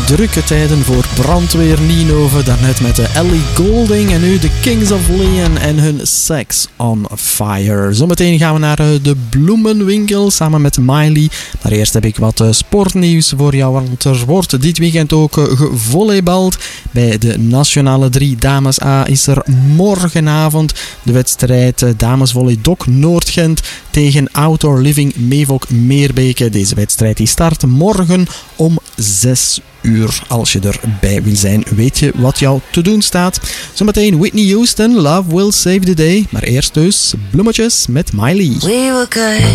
drukke tijden voor Brandweer Nienhoven. Daarnet met de Ellie Goulding en nu de Kings of Leon en hun Sex on Fire. Zometeen gaan we naar de bloemenwinkel samen met Miley. Maar eerst heb ik wat sportnieuws voor jou, want er wordt dit weekend ook gevolleybald. Bij de Nationale 3 Dames A is er morgenavond de wedstrijd damesvolley Dok Noord-Gent tegen Outdoor Living Meevok Meerbeke. Deze wedstrijd die start morgen om 6 uur. Als je erbij wil zijn, weet je wat jou te doen staat. Zometeen Whitney Houston, Love Will Save the Day. Maar eerst dus bloemetjes met Miley. We were good,